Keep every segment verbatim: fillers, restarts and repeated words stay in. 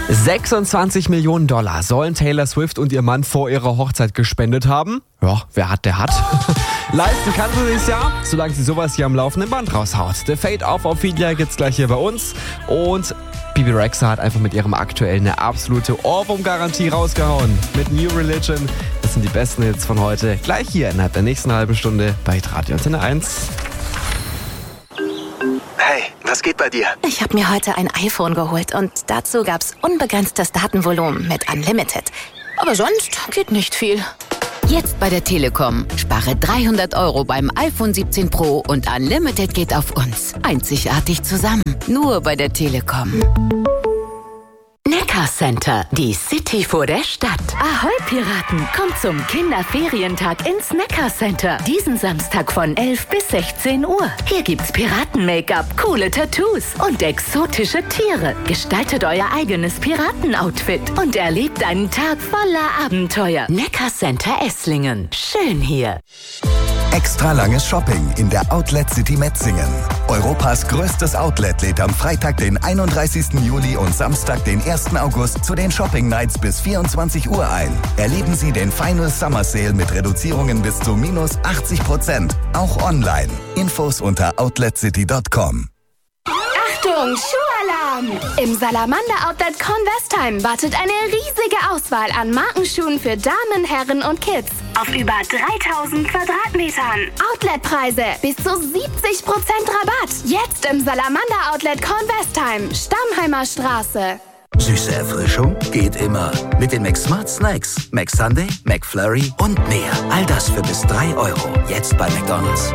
sechsundzwanzig Millionen Dollar sollen Taylor Swift und ihr Mann vor ihrer Hochzeit gespendet haben. Ja, wer hat, der hat. Leisten kann sie sich's ja, solange sie sowas hier am laufenden Band raushaut. The Fade of Ophelia gibt's gleich hier bei uns. Und Bebe Rexha hat einfach mit ihrem aktuellen eine absolute Ohrwurm-Garantie rausgehauen. Mit New Religion. Das sind die besten Hits von heute. Gleich hier innerhalb der nächsten halben Stunde bei Radio Antenne eins. Hey, was geht bei dir? Ich habe mir heute ein iPhone geholt und dazu gab's unbegrenztes Datenvolumen mit Unlimited. Aber sonst geht nicht viel. Jetzt bei der Telekom. Spare dreihundert Euro beim iPhone siebzehn Pro und Unlimited geht auf uns. Einzigartig zusammen. Nur bei der Telekom. Neckar Center, die City vor der Stadt. Ahoi Piraten, kommt zum Kinderferientag ins Neckar Center. Diesen Samstag von elf bis sechzehn Uhr. Hier gibt's Piraten-Make-up, coole Tattoos und exotische Tiere. Gestaltet euer eigenes Piraten-Outfit und erlebt einen Tag voller Abenteuer. Neckar Center Esslingen. Schön hier. Extra langes Shopping in der Outlet City Metzingen. Europas größtes Outlet lädt am Freitag, den einunddreißigsten Juli und Samstag, den ersten August zu den Shopping Nights bis vierundzwanzig Uhr ein. Erleben Sie den Final Summer Sale mit Reduzierungen bis zu minus achtzig Prozent. Auch online. Infos unter outlet city punkt com. Achtung, Schuhalarm! Im Salamander Outlet Kornwestheim wartet eine riesige Auswahl an Markenschuhen für Damen, Herren und Kids. Auf über dreitausend Quadratmetern. Outletpreise bis zu siebzig Prozent Rabatt. Jetzt im Salamander Outlet Kornwestheim, Stammheimer Straße. Süße Erfrischung geht immer. Mit den McSmart Snacks. McSunday, McFlurry und mehr. All das für bis drei Euro. Jetzt bei McDonald's.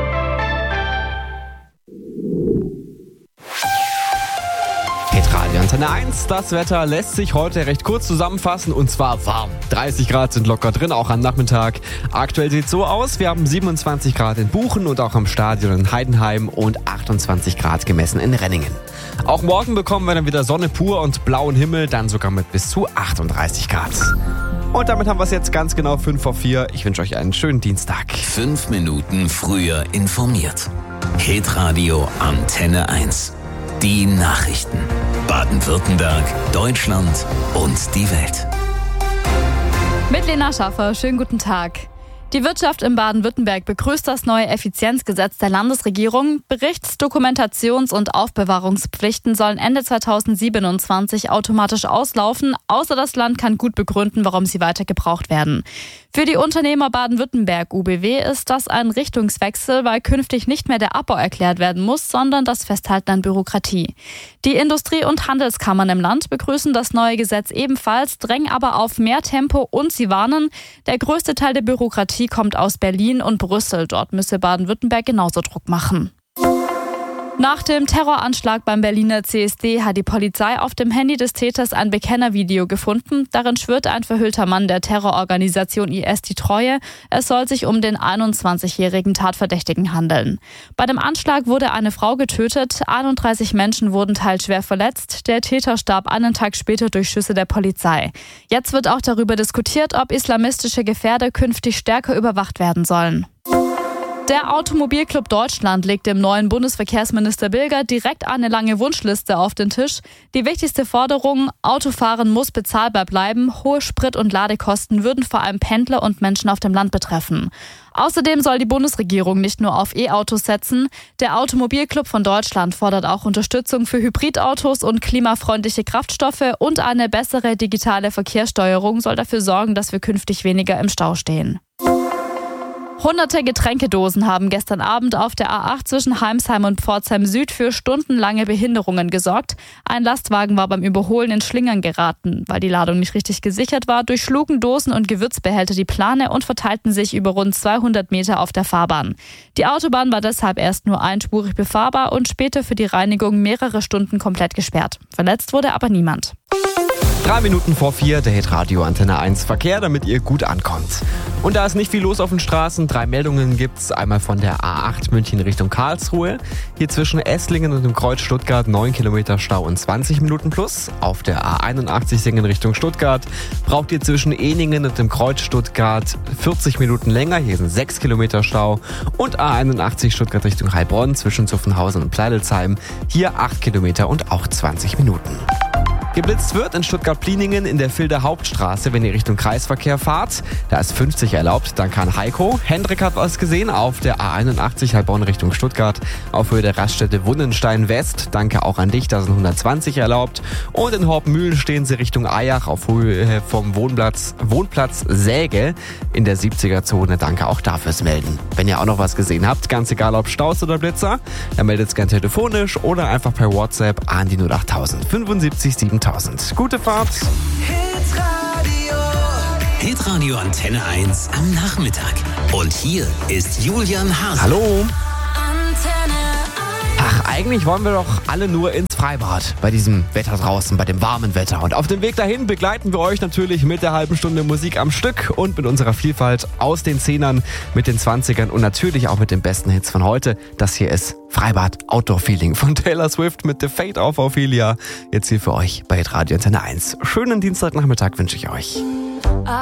Radio Antenne eins. Das Wetter lässt sich heute recht kurz zusammenfassen und zwar warm. dreißig Grad sind locker drin, auch am Nachmittag. Aktuell sieht es so aus, wir haben siebenundzwanzig Grad in Buchen und auch am Stadion in Heidenheim und achtundzwanzig Grad gemessen in Renningen. Auch morgen bekommen wir dann wieder Sonne pur und blauen Himmel, dann sogar mit bis zu achtunddreißig Grad. Und damit haben wir es jetzt ganz genau fünf vor vier. Ich wünsche euch einen schönen Dienstag. Fünf Minuten früher informiert. Hitradio Antenne eins. Die Nachrichten. Baden-Württemberg, Deutschland und die Welt. Mit Lena Schaffer, schönen guten Tag. Die Wirtschaft in Baden-Württemberg begrüßt das neue Effizienzgesetz der Landesregierung. Berichts-, Dokumentations- und Aufbewahrungspflichten sollen Ende zweitausendsiebenundzwanzig automatisch auslaufen, außer das Land kann gut begründen, warum sie weiter gebraucht werden. Für die Unternehmer Baden-Württemberg U B W ist das ein Richtungswechsel, weil künftig nicht mehr der Abbau erklärt werden muss, sondern das Festhalten an Bürokratie. Die Industrie- und Handelskammern im Land begrüßen das neue Gesetz ebenfalls, drängen aber auf mehr Tempo und sie warnen, der größte Teil der Bürokratie kommt aus Berlin und Brüssel. Dort müsse Baden-Württemberg genauso Druck machen. Nach dem Terroranschlag beim Berliner C S D hat die Polizei auf dem Handy des Täters ein Bekennervideo gefunden. Darin schwört ein verhüllter Mann der Terrororganisation I S die Treue. Es soll sich um den einundzwanzigjährigen Tatverdächtigen handeln. Bei dem Anschlag wurde eine Frau getötet, einunddreißig Menschen wurden teils schwer verletzt. Der Täter starb einen Tag später durch Schüsse der Polizei. Jetzt wird auch darüber diskutiert, ob islamistische Gefährder künftig stärker überwacht werden sollen. Der Automobilclub Deutschland legt dem neuen Bundesverkehrsminister Bilger direkt eine lange Wunschliste auf den Tisch. Die wichtigste Forderung, Autofahren muss bezahlbar bleiben. Hohe Sprit- und Ladekosten würden vor allem Pendler und Menschen auf dem Land betreffen. Außerdem soll die Bundesregierung nicht nur auf E-Autos setzen. Der Automobilclub von Deutschland fordert auch Unterstützung für Hybridautos und klimafreundliche Kraftstoffe und eine bessere digitale Verkehrssteuerung soll dafür sorgen, dass wir künftig weniger im Stau stehen. Hunderte Getränkedosen haben gestern Abend auf der A acht zwischen Heimsheim und Pforzheim Süd für stundenlange Behinderungen gesorgt. Ein Lastwagen war beim Überholen in Schlingern geraten. Weil die Ladung nicht richtig gesichert war, durchschlugen Dosen und Gewürzbehälter die Plane und verteilten sich über rund zweihundert Meter auf der Fahrbahn. Die Autobahn war deshalb erst nur einspurig befahrbar und später für die Reinigung mehrere Stunden komplett gesperrt. Verletzt wurde aber niemand. Drei Minuten vor vier, der Hitradio Antenne eins Verkehr, damit ihr gut ankommt. Und da ist nicht viel los auf den Straßen, drei Meldungen gibt's. Einmal von der A acht München Richtung Karlsruhe. Hier zwischen Esslingen und dem Kreuz Stuttgart neun Kilometer Stau und zwanzig Minuten plus. Auf der A einundachtzig Singen Richtung Stuttgart braucht ihr zwischen Eningen und dem Kreuz Stuttgart vierzig Minuten länger. Hier sind sechs Kilometer Stau. Und A einundachtzig Stuttgart Richtung Heilbronn zwischen Zuffenhausen und Pleidelsheim. Hier acht Kilometer und auch zwanzig Minuten. Geblitzt wird in Stuttgart-Pliningen in der Vilder Hauptstraße, wenn ihr Richtung Kreisverkehr fahrt. Da ist fünfzig erlaubt, danke an Heiko. Hendrik hat was gesehen auf der A einundachtzig Heilbronn Richtung Stuttgart auf Höhe der Raststätte Wundenstein West. Danke auch an dich, da sind hundertzwanzig erlaubt. Und in Horpmühlen stehen sie Richtung Eyach auf Höhe vom Wohnplatz, Wohnplatz Säge in der siebziger Zone. Danke auch dafür fürs Melden. Wenn ihr auch noch was gesehen habt, ganz egal ob Staus oder Blitzer, dann meldet es gerne telefonisch oder einfach per WhatsApp an die null achttausend fünfundsiebzig siebentausend. Gute Fahrt. Hitradio. Hitradio Antenne eins am Nachmittag. Und hier ist Julian Hase. Hallo. Ach, eigentlich wollen wir doch alle nur ins Freibad bei diesem Wetter draußen, bei dem warmen Wetter. Und auf dem Weg dahin begleiten wir euch natürlich mit der halben Stunde Musik am Stück und mit unserer Vielfalt aus den Zehnern, mit den Zwanzigern und natürlich auch mit den besten Hits von heute. Das hier ist Freibad Outdoor Feeling von Taylor Swift mit The Fate of Ophelia. Jetzt hier für euch bei Radio Antenne eins. Schönen Dienstagnachmittag wünsche ich euch.